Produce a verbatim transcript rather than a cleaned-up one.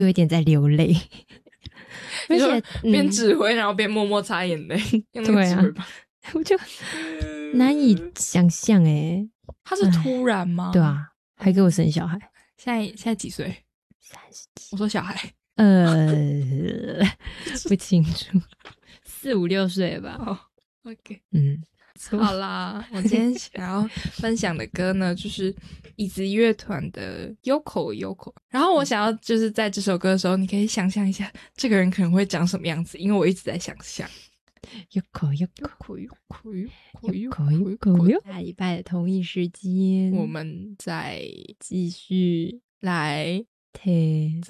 有一点在流泪。而且边指挥、嗯、然后边默默擦眼泪，用那个指挥棒。 我就难以想象诶， 他是突然吗？ 对啊，还给我生小孩。 现在现在几岁？ 三十几。 我说小孩， 呃，不清楚，四五六岁吧。 哦 ，OK， 嗯， 好啦，我今天想要分享的歌呢，就是椅子乐团的 Yoko Yoko。然后我想要就是在这首歌的时候，你可以想象一下这个人可能会长什么样子，因为我一直在想象。 Yoko Yoko Yoko Yoko Yoko， 下礼拜的同一时间， 我们再继续来听。